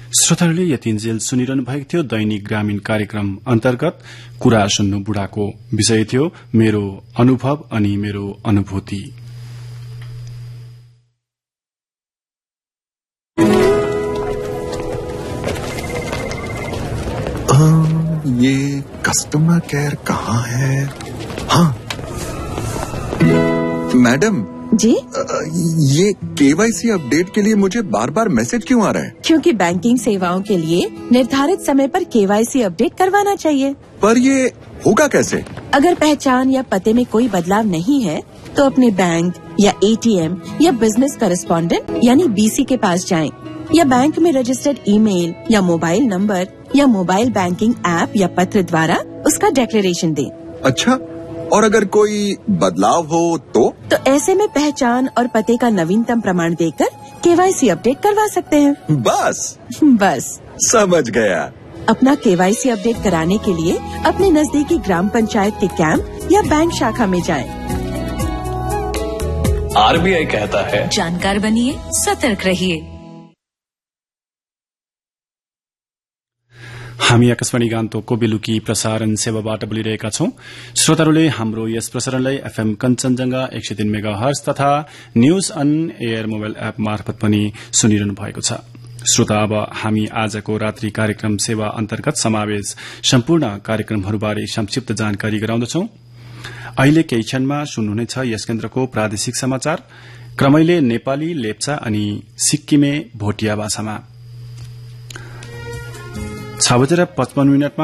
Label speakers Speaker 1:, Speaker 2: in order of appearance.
Speaker 1: श्रोताहरूले यतिन्जेल सुनिरहनु भएको थियो दैनिक ग्रामीण कार्यक्रम अन्तर्गत कुरा सुन्नु बुढाको विषय थियो मेरो अनुभव अनि मेरो अनुभूति।
Speaker 2: ये कस्टमर केयर कहाँ है? हाँ मैडम
Speaker 3: जी,
Speaker 2: ये केवाईसी अपडेट के लिए मुझे बार बार मैसेज क्यों आ रहा है?
Speaker 3: क्योंकि बैंकिंग सेवाओं के लिए निर्धारित समय पर केवाईसी अपडेट करवाना चाहिए।
Speaker 2: पर ये होगा कैसे?
Speaker 3: अगर पहचान या पते में कोई बदलाव नहीं है तो अपने बैंक या एटीएम या बिजनेस करेस्पॉन्डेंट यानी बीसी के पास जाएं, या बैंक में रजिस्टर्ड ईमेल या मोबाइल नंबर या मोबाइल बैंकिंग ऐप या पत्र द्वारा उसका डिक्लेरेशन दें।
Speaker 2: अच्छा, और अगर कोई बदलाव हो तो
Speaker 3: ऐसे में पहचान और पते का नवीनतम प्रमाण देकर केवाईसी अपडेट करवा सकते हैं। बस
Speaker 2: समझ गया।
Speaker 3: अपना केवाईसी अपडेट कराने के लिए अपने नजदीकी ग्राम पंचायत के कैंप या बैंक शाखा में जाएं।
Speaker 4: आरबीआई कहता है
Speaker 5: जानकार बनिए, सतर्क रहिए।
Speaker 1: हामी आकाशवाणी गान्तोकको बेलुकी प्रसारण सेवाबाट बोलिरहेका छौं। श्रोताहरूले हाम्रो यस प्रसारणलाई एफएम कञ्चनजंघा 103 मेगाहर्ज तथा news on air mobile app मार्फत पनि सुनिरहनु भएको छ। श्रोता, अब हामी आजको रात्रि कार्यक्रम सेवा अन्तर्गत समावेश सम्पूर्ण कार्यक्रमहरूबारे संक्षिप्त जानकारी गराउँदछौं। अहिले केही क्षणमा सुन्नुहुनेछ यस केन्द्रको प्रादेशिक समाचार, क्रमैले नेपाली, लेप्चा अनि सिक्किमे भोटिया भाषामा। 6:55